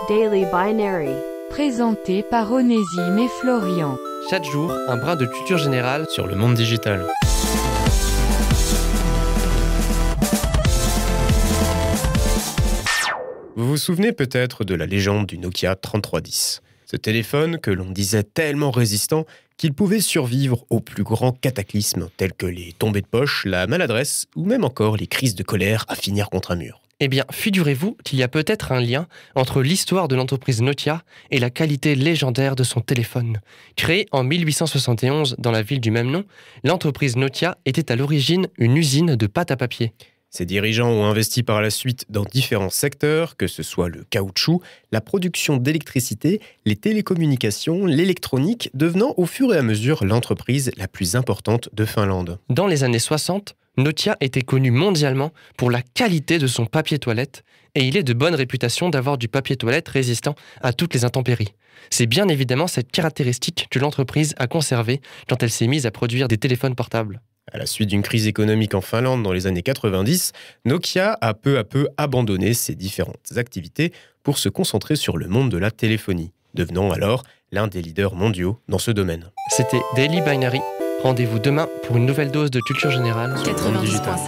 Daily Binary. Présenté par Onésime et Florian. Chaque jour, un brin de culture générale sur le monde digital. Vous vous souvenez peut-être de la légende du Nokia 3310. Ce téléphone que l'on disait tellement résistant qu'il pouvait survivre aux plus grands cataclysmes tels que les tombées de poche, la maladresse ou même encore les crises de colère à finir contre un mur. Eh bien, figurez-vous qu'il y a peut-être un lien entre l'histoire de l'entreprise Nokia et la qualité légendaire de son téléphone. Créée en 1871 dans la ville du même nom, l'entreprise Nokia était à l'origine une usine de pâte à papier. Ses dirigeants ont investi par la suite dans différents secteurs, que ce soit le caoutchouc, la production d'électricité, les télécommunications, l'électronique, devenant au fur et à mesure l'entreprise la plus importante de Finlande. Dans les années 60, Nokia était connu mondialement pour la qualité de son papier toilette, et il est de bonne réputation d'avoir du papier toilette résistant à toutes les intempéries. C'est bien évidemment cette caractéristique que l'entreprise a conservée quand elle s'est mise à produire des téléphones portables. À la suite d'une crise économique en Finlande dans les années 90, Nokia a peu à peu abandonné ses différentes activités pour se concentrer sur le monde de la téléphonie, devenant alors l'un des leaders mondiaux dans ce domaine. C'était Daily Binary. Rendez-vous demain pour une nouvelle dose de culture générale sur le monde digital.